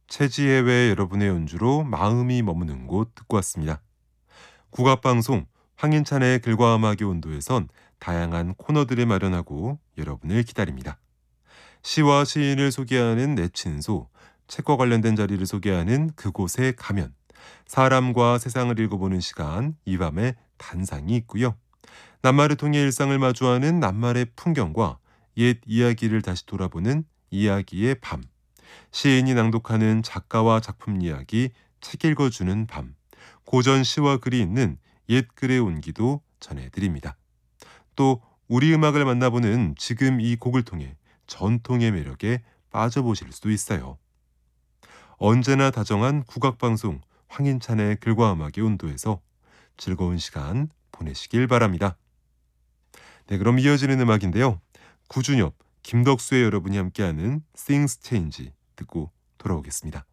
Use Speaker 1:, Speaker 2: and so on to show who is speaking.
Speaker 1: 최지혜의 여러분의 연주로 마음이 머무는 곳 듣고 왔습니다. 국악방송 황인찬의 글과 음악의 온도에선 다양한 코너들을 마련하고 여러분을 기다립니다. 시와 시인을 소개하는 내친소, 책과 관련된 자리를 소개하는 그곳에 가면, 사람과 세상을 읽어보는 시간 이 밤의 단상이 있고요. 낱말을 통해 일상을 마주하는 낱말의 풍경과 옛 이야기를 다시 돌아보는 이야기의 밤, 시인이 낭독하는 작가와 작품 이야기, 책 읽어주는 밤, 고전 시와 글이 있는 옛 글의 온기도 전해드립니다. 또 우리 음악을 만나보는 지금 이 곡을 통해 전통의 매력에 빠져보실 수도 있어요. 언제나 다정한 국악방송 황인찬의 글과 음악의 온도에서 즐거운 시간 보내시길 바랍니다. 네, 그럼 이어지는 음악인데요. 구준엽, 김덕수의 여러분이 함께하는 Things Change 듣고 돌아오겠습니다.